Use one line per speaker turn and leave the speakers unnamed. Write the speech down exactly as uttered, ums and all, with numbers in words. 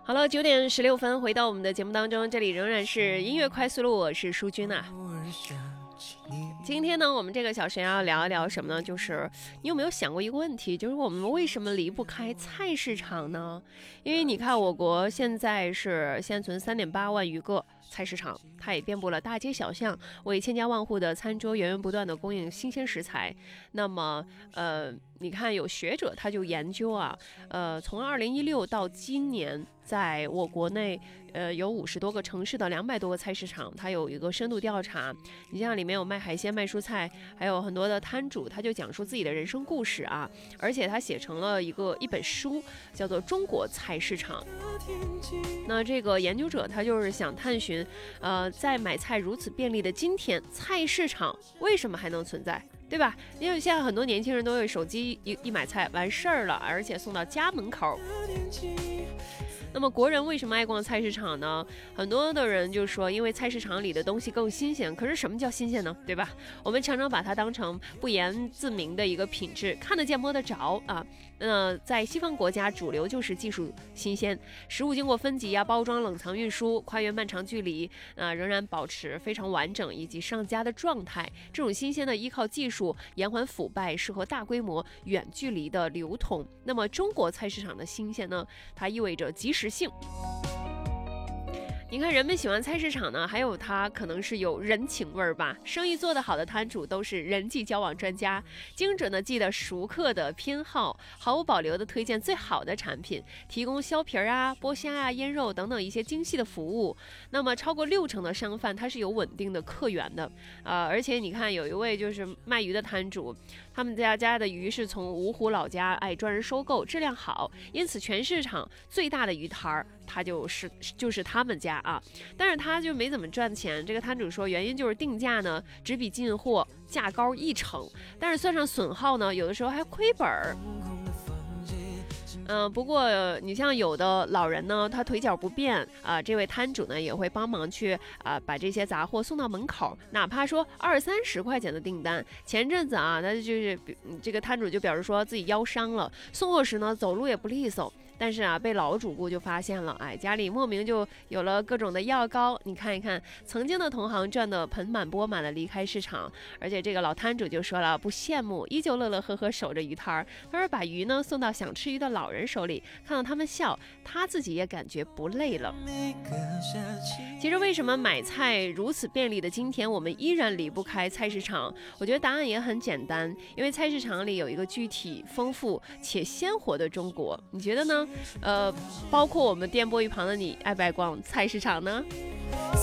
好了，九点十六分，回到我们的节目当中，这里仍然是音乐快速路，我是淑君啊。今天呢，我们这个小时要聊一聊什么呢？就是你有没有想过一个问题，就是我们为什么离不开菜市场呢？因为你看，我国现在是现存三点八万余个菜市场，它也遍布了大街小巷，为千家万户的餐桌源源不断的供应新鲜食材。那么，呃，你看有学者他就研究啊，呃，从二零一六到今年，在我国内，呃，有五十多个城市的两百多个菜市场，它有一个深度调查。你像里面有卖海鲜、卖蔬菜，还有很多的摊主，他就讲述自己的人生故事啊，而且他写成了一个一本书，叫做《中国菜市场》。那这个研究者他就是想探寻，呃，在买菜如此便利的今天，菜市场为什么还能存在？对吧？因为现在很多年轻人都有手机一一买菜完事儿了，而且送到家门口。那么国人为什么爱逛菜市场呢？很多的人就说，因为菜市场里的东西更新鲜。可是什么叫新鲜呢？对吧？我们常常把它当成不言自明的一个品质，看得见摸得着啊。那在西方国家，主流就是技术新鲜，食物经过分级啊、包装、冷藏、运输，跨越漫长距离啊，仍然保持非常完整以及上佳的状态。这种新鲜的依靠技术延缓腐败，适合大规模远距离的流通。那么中国菜市场的新鲜呢，它意味着及时性。你看人们喜欢菜市场呢，还有它可能是有人情味儿吧。生意做得好的摊主都是人际交往专家，精准的记得熟客的偏好，毫无保留的推荐最好的产品，提供削皮啊、剥虾啊、腌肉等等一些精细的服务。那么超过六成的商贩它是有稳定的客源的啊、呃，而且你看有一位就是卖鱼的摊主，他们家家的鱼是从芜湖老家哎专人收购，质量好，因此全市场最大的鱼摊儿他就是就是他们家啊，但是他就没怎么赚钱。这个摊主说，原因就是定价呢只比进货价高一成，但是算上损耗呢，有的时候还亏本儿。嗯、呃，不过你像有的老人呢，他腿脚不便啊、呃，这位摊主呢也会帮忙去啊、呃、把这些杂货送到门口，哪怕说二三十块钱的订单。前阵子啊，他就是这个摊主就表示说自己腰伤了，送货时呢走路也不利索。但是啊，被老主顾就发现了，哎，家里莫名就有了各种的药膏。你看一看，曾经的同行赚得盆满钵满的离开市场，而且这个老摊主就说了，不羡慕，依旧乐乐呵呵守着鱼摊儿。他说把鱼呢送到想吃鱼的老人手里，看到他们笑，他自己也感觉不累了。其实为什么买菜如此便利的今天，我们依然离不开菜市场？我觉得答案也很简单，因为菜市场里有一个具体、丰富且鲜活的中国。你觉得呢？呃，包括我们电波一旁的你，爱不爱逛菜市场呢？